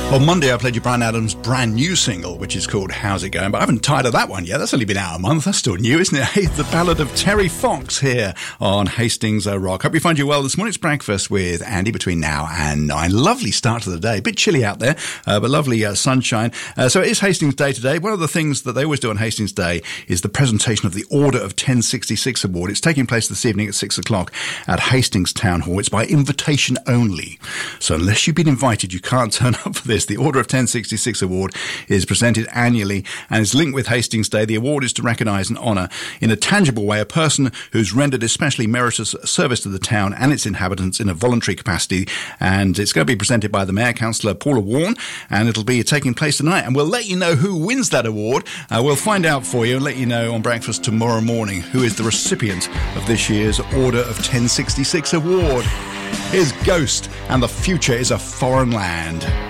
On Monday, I played you Bryan Adams' brand new single, which is called How's It Going? But I haven't titled that one yet. That's only been out a month. That's still new, isn't it? Hey, the ballad of Terry Fox here on Hastings Rock. Hope you find you well this morning. It's breakfast with Andy between now and 9. Lovely start to the day. A bit chilly out there, but lovely sunshine. So it is Hastings Day today. One of the things that they always do on Hastings Day is the presentation of the Order of 1066 Award. It's taking place this evening at 6 o'clock at Hastings Town Hall. It's by invitation only. So unless you've been invited, you can't turn up for this. The Order of 1066 Award is presented annually and is linked with Hastings Day. The award is to recognise and honour in a tangible way a person who's rendered especially meritorious service to the town and its inhabitants in a voluntary capacity. And it's going to be presented by the Mayor, Councillor Paula Warren, and it'll be taking place tonight. And we'll let you know who wins that award. We'll find out for you and let you know on breakfast tomorrow morning who is the recipient of this year's Order of 1066 Award. Here's Ghost, and the future is a foreign land.